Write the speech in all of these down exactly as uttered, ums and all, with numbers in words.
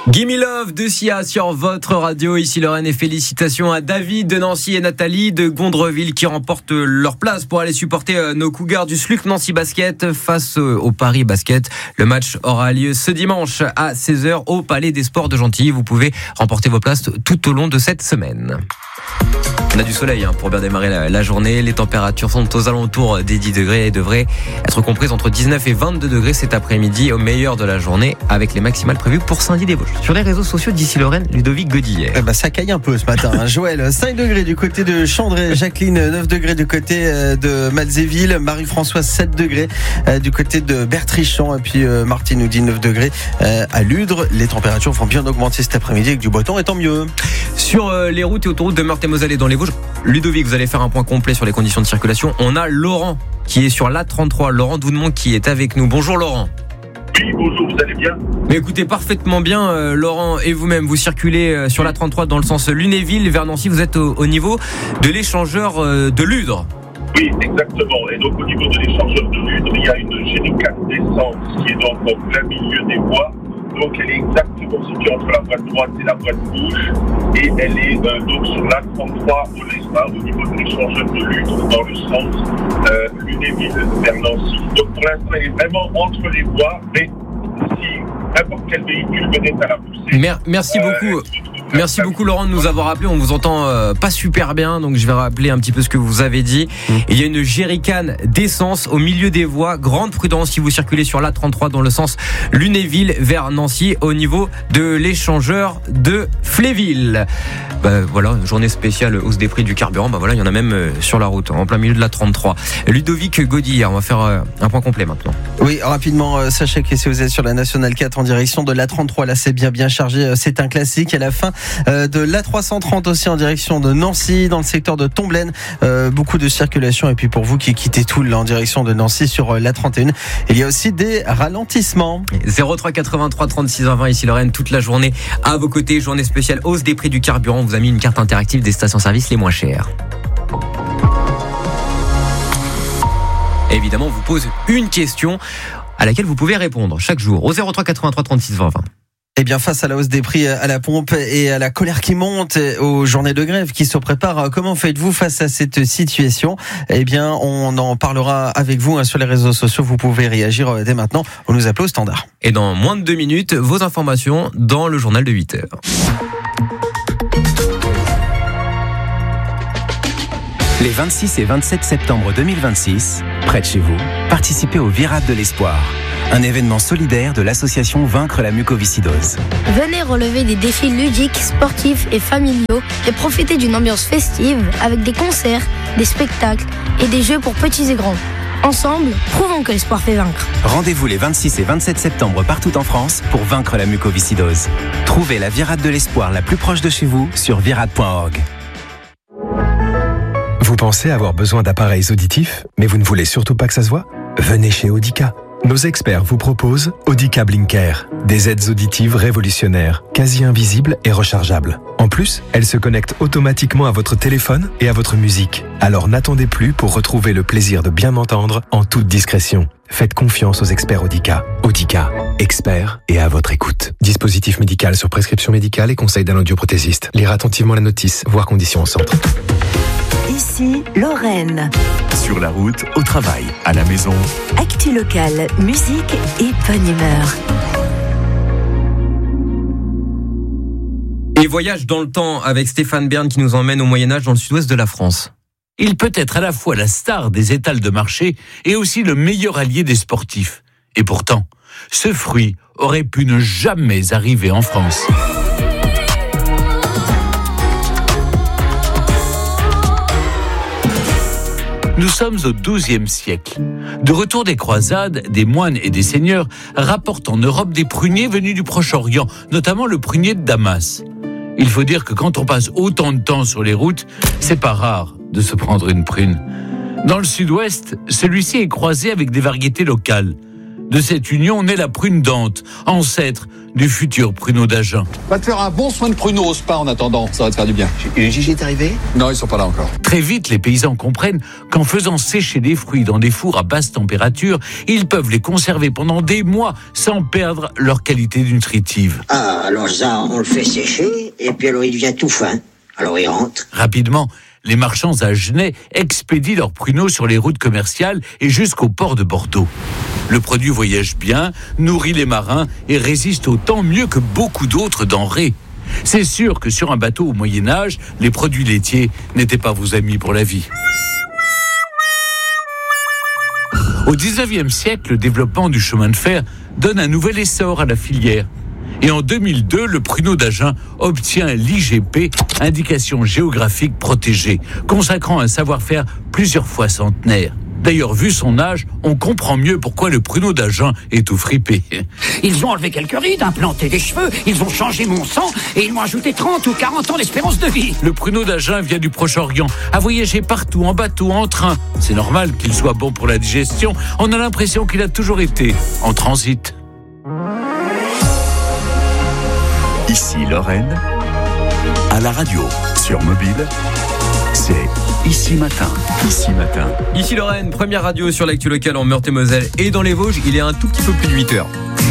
Gimme Love de Sia sur votre radio. Ici Lorraine et félicitations à David de Nancy et Nathalie de Gondreville qui remportent leur place pour aller supporter nos Cougars du S L U C Nancy Basket face au Paris Basket. Le match aura lieu ce dimanche à seize heures au Palais des Sports de Gentilly. Vous pouvez remporter vos places tout au long de cette semaine. On a du soleil hein, pour bien démarrer la, la journée. Les températures sont aux alentours des dix degrés et devraient être comprises entre dix-neuf et vingt-deux degrés cet après-midi au meilleur de la journée avec les maximales prévues pour Saint-Dié-des-Vosges. Sur les réseaux sociaux d'ici Lorraine, Ludovic Godillère. Eh ben, ça caille un peu ce matin. Hein. Joël, cinq degrés du côté de Chandray. Jacqueline, neuf degrés du côté de Malzéville. Marie-Françoise, sept degrés du côté de Bertrichamp. Et puis Martine nous dit neuf degrés à Ludre. Les températures vont bien augmenter cet après-midi avec du beau temps et tant mieux. Sur les routes et autoroutes de Meurthe-et-Moselle et dans les Vosges, Ludovic, vous allez faire un point complet sur les conditions de circulation. On a Laurent qui est sur l'A trente-trois. Laurent Doudemont qui est avec nous. Bonjour Laurent. Oui, bonjour, vous allez bien ? Mais écoutez, parfaitement bien euh, Laurent et vous-même. Vous circulez euh, sur l'A trente-trois dans le sens Lunéville vers Nancy. Vous êtes au, au niveau de l'échangeur euh, de Ludre. Oui, exactement. Et donc au niveau de l'échangeur de Ludre, il y a une jerrycan d'essence qui est donc en plein milieu des voies. Donc elle est exactement située entre la voie droite et la voie gauche. Et elle est euh, donc sur l'A trente-trois au, au niveau de l'échangeur de Ludre dans le sens euh, Lunéville vers Nancy. Donc pour l'instant, elle est vraiment entre les voies, mais si n'importe quel véhicule venait à la pousser... Mer- merci euh, beaucoup. Merci beaucoup Laurent de nous avoir appelé. On vous entend euh, pas super bien, donc je vais rappeler un petit peu ce que vous avez dit. Mmh. Il y a une jerrycan d'essence au milieu des voies. Grande prudence si vous circulez sur l'A trente-trois dans le sens Lunéville vers Nancy au niveau de l'échangeur de Fléville. Bah, voilà, journée spéciale hausse des prix du carburant. Bah voilà, il y en a même euh, sur la route, en plein milieu de l'A trente-trois. Ludovic Godillard, on va faire euh, un point complet maintenant. Oui, rapidement, euh, sachez que si vous êtes sur la Nationale quatre en direction de l'A trente-trois, là c'est bien bien chargé, c'est un classique. À la fin de l'A trois cent trente aussi en direction de Nancy, dans le secteur de Tomblaine, euh, beaucoup de circulation. Et puis pour vous qui quittez Toul en direction de Nancy sur l'A trente et un, il y a aussi des ralentissements. zéro trois quatre-vingt-trois trente-six vingt ici Lorraine, toute la journée à vos côtés. Journée spéciale hausse des prix du carburant. On vous a mis une carte interactive des stations-service les moins chères. Évidemment, on vous pose une question à laquelle vous pouvez répondre chaque jour au zéro trois quatre-vingt-trois trente-six vingt. Eh bien, face à la hausse des prix à la pompe et à la colère qui monte, aux journées de grève qui se préparent, comment faites-vous face à cette situation ? Eh bien, on en parlera avec vous sur les réseaux sociaux. Vous pouvez réagir dès maintenant. On nous appelle au standard. Et dans moins de deux minutes, vos informations dans le journal de huit heures. Les vingt-six et vingt-sept septembre deux mille vingt-six, près de chez vous, participez au Virade de l'Espoir, un événement solidaire de l'association Vaincre la mucoviscidose. Venez relever des défis ludiques, sportifs et familiaux et profiter d'une ambiance festive avec des concerts, des spectacles et des jeux pour petits et grands. Ensemble, prouvons que l'espoir fait vaincre. Rendez-vous les vingt-six et vingt-sept septembre partout en France pour vaincre la mucoviscidose. Trouvez la Virade de l'Espoir la plus proche de chez vous sur virade point org. Vous pensez avoir besoin d'appareils auditifs, mais vous ne voulez surtout pas que ça se voit ? Venez chez Audica. Nos experts vous proposent Audica Blinker, des aides auditives révolutionnaires, quasi invisibles et rechargeables. En plus, elles se connectent automatiquement à votre téléphone et à votre musique. Alors n'attendez plus pour retrouver le plaisir de bien entendre en toute discrétion. Faites confiance aux experts Audica. Audica, experts et à votre écoute. Dispositif médical sur prescription médicale et conseil d'un audioprothésiste. Lire attentivement la notice, voir conditions au centre. Ici, Lorraine. Sur la route, au travail, à la maison. Actu locale, musique et bonne humeur. Et voyage dans le temps avec Stéphane Bern qui nous emmène au Moyen-Âge dans le sud-ouest de la France. Il peut être à la fois la star des étals de marché et aussi le meilleur allié des sportifs. Et pourtant, ce fruit aurait pu ne jamais arriver en France. Nous sommes au douzième siècle. De retour des croisades, des moines et des seigneurs rapportent en Europe des pruniers venus du Proche-Orient, notamment le prunier de Damas. Il faut dire que quand on passe autant de temps sur les routes, c'est pas rare de se prendre une prune. Dans le sud-ouest, celui-ci est croisé avec des variétés locales. De cette union naît la prune dente, ancêtre du futur pruneau d'Agen. Va te faire un bon soin de pruneau au spa en attendant, ça va te faire du bien. Et le Gigi est arrivé ? Non, ils sont pas là encore. Très vite, les paysans comprennent qu'en faisant sécher des fruits dans des fours à basse température, ils peuvent les conserver pendant des mois sans perdre leur qualité nutritive. Ah, alors ça, on le fait sécher, et puis alors il devient tout fin. Alors il rentre. Rapidement, les marchands agenais expédient leurs pruneaux sur les routes commerciales et jusqu'au port de Bordeaux. Le produit voyage bien, nourrit les marins et résiste au temps mieux que beaucoup d'autres denrées. C'est sûr que sur un bateau au Moyen-Âge, les produits laitiers n'étaient pas vos amis pour la vie. Au dix-neuvième siècle, le développement du chemin de fer donne un nouvel essor à la filière. Et en deux mille deux, le pruneau d'Agen obtient l'I G P, indication géographique protégée, consacrant un savoir-faire plusieurs fois centenaire. D'ailleurs, vu son âge, on comprend mieux pourquoi le pruneau d'Agen est tout fripé. Ils ont enlevé quelques rides, implanté des cheveux, ils ont changé mon sang et ils m'ont ajouté trente ou quarante ans d'espérance de vie. Le pruneau d'Agen vient du Proche-Orient, a voyagé partout, en bateau, en train. C'est normal qu'il soit bon pour la digestion. On a l'impression qu'il a toujours été en transit. Ici Lorraine, à la radio, sur mobile, c'est Ici Matin. Ici Matin. Ici Lorraine, première radio sur l'actu locale en Meurthe-et-Moselle et dans les Vosges, il est un tout petit peu plus de huit heures.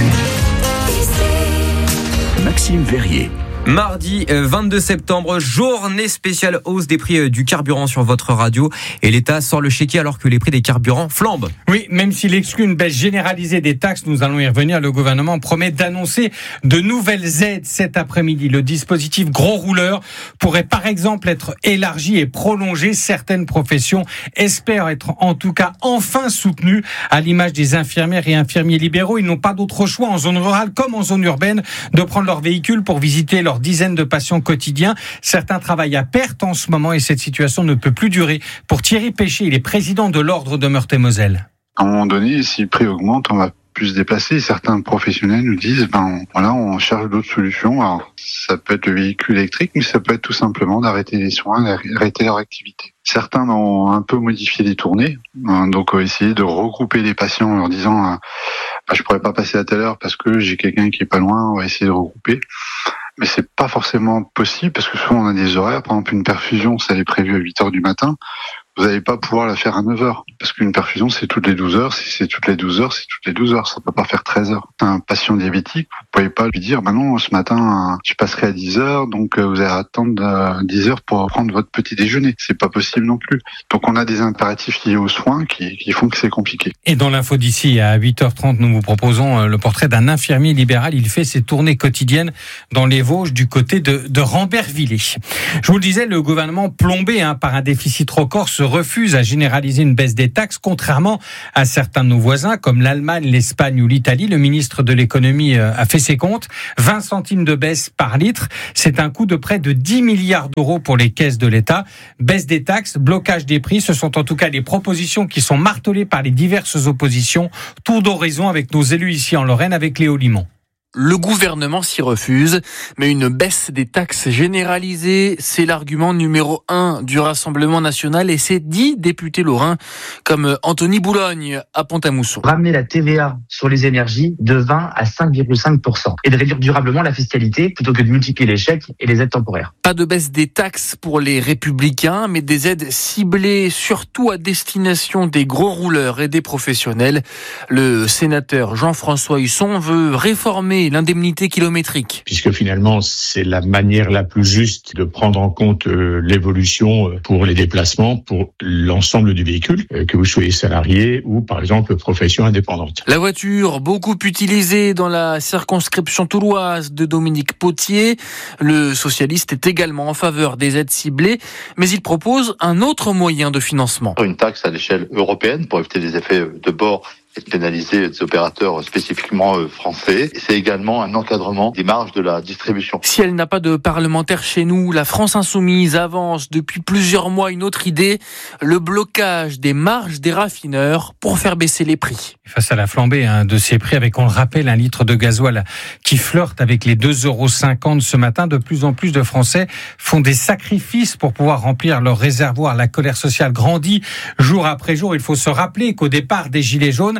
Maxime Verrier. Mardi vingt-deux septembre, journée spéciale hausse des prix du carburant sur votre radio. Et l'État sort le chéquier alors que les prix des carburants flambent. Oui, même s'il exclut une baisse généralisée des taxes, nous allons y revenir, le gouvernement promet d'annoncer de nouvelles aides cet après-midi. Le dispositif gros rouleur pourrait par exemple être élargi et prolongé. Certaines professions espèrent être en tout cas enfin soutenues, à l'image des infirmières et infirmiers libéraux. Ils n'ont pas d'autre choix en zone rurale comme en zone urbaine de prendre leur véhicule pour visiter leur dizaines de patients quotidiens. Certains travaillent à perte en ce moment et cette situation ne peut plus durer. Pour Thierry Péché, il est président de l'Ordre de Meurthe-et-Moselle. À un moment donné, si le prix augmente, on va plus se déplacer. Certains professionnels nous disent, ben voilà, on cherche d'autres solutions. Alors, ça peut être le véhicule électrique, mais ça peut être tout simplement d'arrêter les soins, d'arrêter leur activité. Certains ont un peu modifié les tournées, hein, donc on va essayer de regrouper les patients en leur disant, euh, bah, je pourrais pas passer à telle heure parce que j'ai quelqu'un qui est pas loin. On va essayer de regrouper. Mais c'est pas forcément possible parce que souvent on a des horaires. Par exemple, une perfusion, ça est prévu à huit heures du matin. Vous n'allez pas pouvoir la faire à neuf heures. Parce qu'une perfusion, c'est toutes les douze heures. Si c'est toutes les douze heures, c'est toutes les douze heures. Ça peut pas faire treize heures. Un patient diabétique, vous pouvez pas lui dire, bah non, ce matin, je passerai à dix heures, donc vous allez attendre dix heures pour prendre votre petit déjeuner. C'est pas possible non plus. Donc on a des impératifs liés aux soins qui, qui font que c'est compliqué. Et dans l'info d'ici, à huit heures trente, nous vous proposons le portrait d'un infirmier libéral. Il fait ses tournées quotidiennes dans les Vosges du côté de, de Rambervillers. Je vous le disais, le gouvernement plombé hein, par un déficit record se refuse à généraliser une baisse des taxes, contrairement à certains de nos voisins comme l'Allemagne, l'Espagne ou l'Italie. Le ministre de l'économie a fait ses comptes. vingt centimes de baisse par litre. C'est un coût de près de dix milliards d'euros pour les caisses de l'État. Baisse des taxes, blocage des prix, ce sont en tout cas les propositions qui sont martelées par les diverses oppositions. Tour d'horizon avec nos élus ici en Lorraine, avec Léo Limon. Le gouvernement s'y refuse, mais une baisse des taxes généralisée, c'est l'argument numéro un du Rassemblement national et c'est dix députés lorrains comme Anthony Boulogne à Pont-à-Mousson. Ramener la T V A sur les énergies de vingt à cinq virgule cinq pour cent et de réduire durablement la fiscalité plutôt que de multiplier les chèques et les aides temporaires. Pas de baisse des taxes pour les républicains, mais des aides ciblées surtout à destination des gros rouleurs et des professionnels. Le sénateur Jean-François Husson veut réformer l'indemnité kilométrique. Puisque finalement, c'est la manière la plus juste de prendre en compte euh, l'évolution pour les déplacements pour l'ensemble du véhicule, euh, que vous soyez salarié ou par exemple profession indépendante. La voiture, beaucoup utilisée dans la circonscription touloise de Dominique Potier. Le socialiste est également en faveur des aides ciblées, mais il propose un autre moyen de financement. Une taxe à l'échelle européenne pour éviter les effets de bord et de pénaliser des opérateurs spécifiquement français. Et c'est également un encadrement des marges de la distribution. Si elle n'a pas de parlementaire chez nous, la France insoumise avance depuis plusieurs mois une autre idée, le blocage des marges des raffineurs pour faire baisser les prix. Face à la flambée hein, de ces prix, avec, on le rappelle, un litre de gasoil qui flirte avec les deux euros cinquante ce matin, de plus en plus de Français font des sacrifices pour pouvoir remplir leur réservoir. La colère sociale grandit jour après jour. Il faut se rappeler qu'au départ des Gilets jaunes,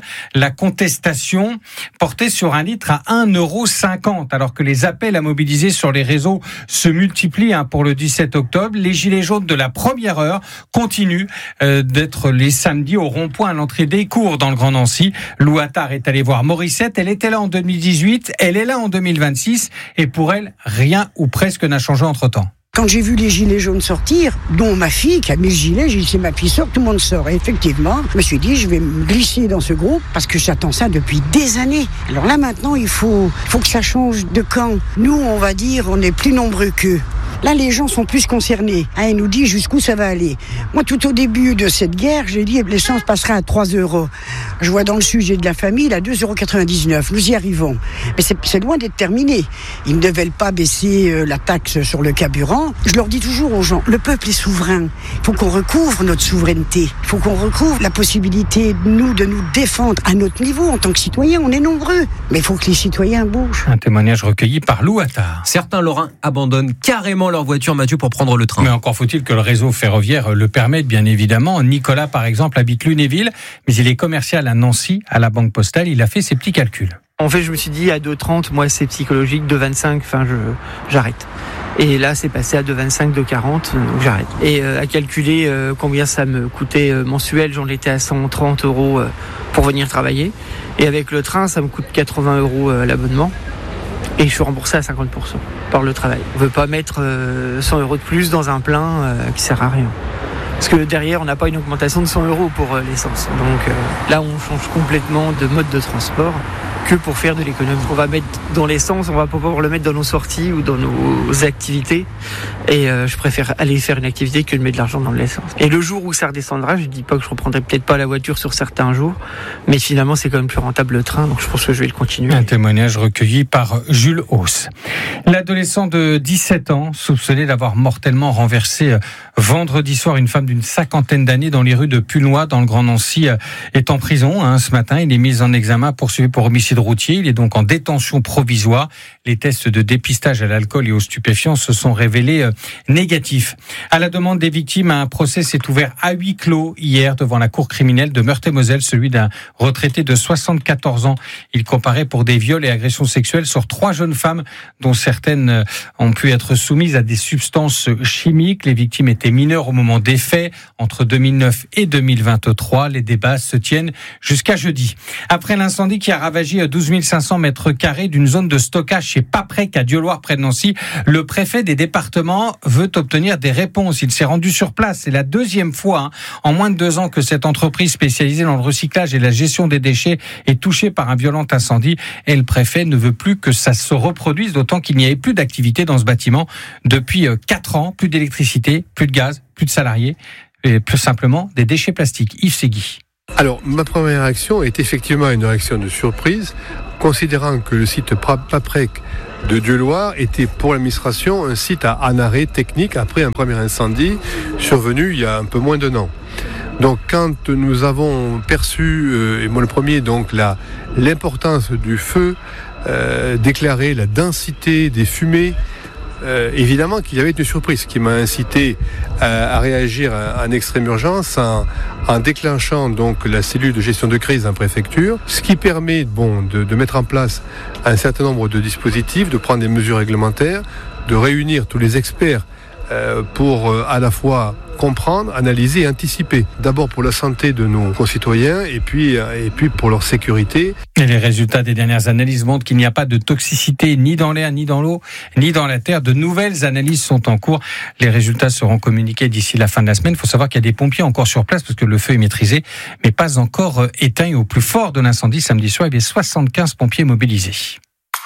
La contestation portait sur un litre à un euro cinquante, alors que les appels à mobiliser sur les réseaux se multiplient hein, pour le dix-sept octobre. Les gilets jaunes de la première heure continuent euh, d'être les samedis au rond-point à l'entrée des cours dans le Grand Nancy. Lou Attard est allée voir Morissette. Elle était là en deux mille dix-huit, elle est là en deux mille vingt-six et pour elle, rien ou presque n'a changé entre-temps. Quand j'ai vu les gilets jaunes sortir, dont ma fille qui a mis le gilet, j'ai dit c'est ma fille sort, tout le monde sort. Et effectivement, je me suis dit je vais me glisser dans ce groupe parce que j'attends ça depuis des années. Alors là maintenant, il faut, faut que ça change de camp. Nous, on va dire, on est plus nombreux qu'eux. Là, les gens sont plus concernés. Hein, ils nous disent jusqu'où ça va aller. Moi, tout au début de cette guerre, j'ai dit l'essence passera à trois euros. Je vois dans le sujet de la famille, à deux euros quatre-vingt-dix-neuf. Nous y arrivons. Mais c'est, c'est loin d'être terminé. Ils ne veulent pas baisser euh, la taxe sur le carburant. Je leur dis toujours aux gens, le peuple est souverain. Il faut qu'on recouvre notre souveraineté. Il faut qu'on recouvre la possibilité, nous, de nous défendre à notre niveau. En tant que citoyens, on est nombreux. Mais il faut que les citoyens bougent. Un témoignage recueilli par Lou Attard. Certains Lorrains abandonnent carrément leur voiture, Mathieu, pour prendre le train. Mais encore faut-il que le réseau ferroviaire le permette, bien évidemment. Nicolas, par exemple, habite Lunéville, mais il est commercial à Nancy, à la Banque Postale. Il a fait ses petits calculs. En fait, je me suis dit, à deux trente, moi, c'est psychologique. deux vingt-cinq, enfin, je, j'arrête. Et là, c'est passé à deux vingt-cinq, deux quarante, donc j'arrête. Et euh, à calculer euh, combien ça me coûtait euh, mensuel, j'en étais à cent trente euros euh, pour venir travailler. Et avec le train, ça me coûte quatre-vingts euros euh, l'abonnement. Et je suis remboursé à cinquante pour cent par le travail. On ne veut pas mettre euh, cent euros de plus dans un plein euh, qui ne sert à rien. Parce que derrière, on n'a pas une augmentation de cent euros pour euh, l'essence. Donc euh, là, on change complètement de mode de transport que pour faire de l'économie. On va mettre dans l'essence, on va pas pouvoir le mettre dans nos sorties ou dans nos activités. Et euh, je préfère aller faire une activité que de mettre de l'argent dans l'essence. Et le jour où ça redescendra, je dis pas que je reprendrai peut-être pas la voiture sur certains jours, mais finalement c'est quand même plus rentable le train, donc je pense que je vais le continuer. Un témoignage recueilli par Jules Hauss. L'adolescent de dix-sept ans, soupçonné d'avoir mortellement renversé vendredi soir une femme d'une cinquantaine d'années dans les rues de Punois, dans le Grand Nancy, est en prison hein, ce matin. Il est mis en examen, poursuivi pour homicide routier. Il est donc en détention provisoire. Les tests de dépistage à l'alcool et aux stupéfiants se sont révélés euh, négatifs. À la demande des victimes, un procès s'est ouvert à huis clos hier devant la cour criminelle de Meurthe-et-Moselle, celui d'un retraité de soixante-quatorze ans. Il comparait pour des viols et agressions sexuelles sur trois jeunes femmes dont certaines ont pu être soumises à des substances chimiques. Les victimes étaient mineures au moment des faits, entre deux mille neuf et deux mille vingt-trois. Les débats se tiennent jusqu'à jeudi. Après l'incendie qui a ravagé douze mille cinq cents mètres carrés d'une zone de stockage chez Paprec à Dieulouard près de Nancy, le préfet des départements veut obtenir des réponses. Il s'est rendu sur place. C'est la deuxième fois hein, en moins de deux ans que cette entreprise spécialisée dans le recyclage et la gestion des déchets est touchée par un violent incendie. Et le préfet ne veut plus que ça se reproduise, d'autant qu'il n'y avait plus d'activité dans ce bâtiment depuis quatre ans. Plus d'électricité, plus de gaz, plus de salariés, et plus simplement des déchets plastiques. Yves Segui. Alors, ma première réaction est effectivement une réaction de surprise, considérant que le site Paprec de Dieulouard était pour l'administration un site à en arrêt technique après un premier incendie survenu il y a un peu moins d'un an. Donc quand nous avons perçu, euh, et moi le premier, donc la, l'importance du feu, euh, déclaré la densité des fumées, Euh, évidemment qu'il y avait une surprise qui m'a incité à, à réagir en extrême urgence en, en déclenchant donc la cellule de gestion de crise en préfecture, ce qui permet bon, de, de mettre en place un certain nombre de dispositifs, de prendre des mesures réglementaires, de réunir tous les experts euh, pour euh, à la fois comprendre, analyser et anticiper. D'abord pour la santé de nos concitoyens et puis, et puis pour leur sécurité. Et les résultats des dernières analyses montrent qu'il n'y a pas de toxicité ni dans l'air, ni dans l'eau, ni dans la terre. De nouvelles analyses sont en cours. Les résultats seront communiqués d'ici la fin de la semaine. Il faut savoir qu'il y a des pompiers encore sur place parce que le feu est maîtrisé, mais pas encore éteint. Au plus fort de l'incendie samedi soir, il y avait soixante-quinze pompiers mobilisés.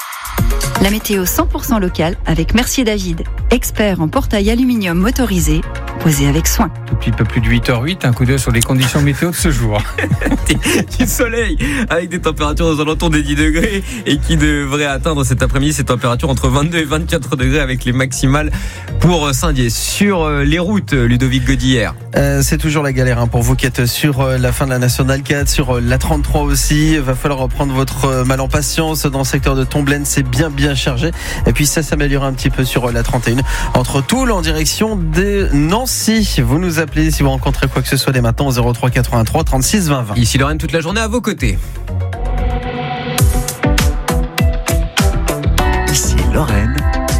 La météo cent pour cent locale avec Mercier David, expert en portail aluminium motorisé, posé avec soin. Depuis un peu plus de huit heures huit, un coup d'œil sur les conditions météo de ce jour. Du soleil avec des températures aux alentours des dix degrés et qui devrait atteindre cet après-midi ces températures entre vingt-deux et vingt-quatre degrés avec les maximales pour Saint-Dié. Sur les routes, Ludovic Godillère. Euh, c'est toujours la galère hein, pour vous qui êtes sur la fin de la Nationale quatre, sur la trente-trois aussi. Il va falloir reprendre votre mal en patience dans le secteur de Tomblaine. C'est bien bien bien chargé. Et puis ça s'améliore un petit peu sur la trente et un entre Toul en direction de Nancy. Vous nous appelez si vous rencontrez quoi que ce soit dès maintenant au zéro trois quatre-vingt-trois trente-six vingt vingt. Ici Lorraine toute la journée à vos côtés. Ici Lorraine.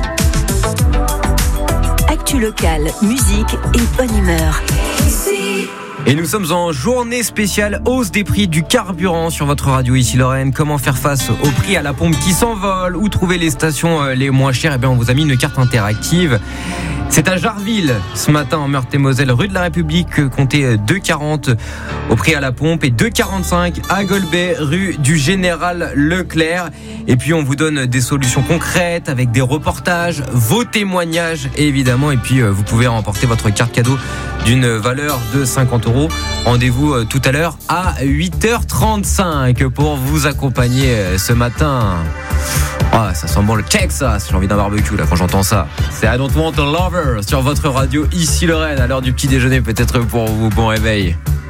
Actu locale, musique et bonne humeur. Et nous sommes en journée spéciale hausse des prix du carburant sur votre radio ici Lorraine. Comment faire face aux prix à la pompe qui s'envolent? Où trouver les stations les moins chères? Eh bien, on vous a mis une carte interactive. C'est à Jarville, ce matin en Meurthe-et-Moselle, rue de la République, comptez deux euros quarante au prix à la pompe et deux euros quarante-cinq à Golbet, rue du Général Leclerc. Et puis on vous donne des solutions concrètes avec des reportages, vos témoignages évidemment. Et puis vous pouvez remporter votre carte cadeau d'une valeur de cinquante euros. Rendez-vous tout à l'heure à huit heures trente-cinq pour vous accompagner ce matin. Ah, ça sent bon le Texas. J'ai envie d'un barbecue là quand j'entends ça. C'est I Don't Want a Lover sur votre radio ici Lorraine à l'heure du petit déjeuner peut-être pour vous. Bon réveil.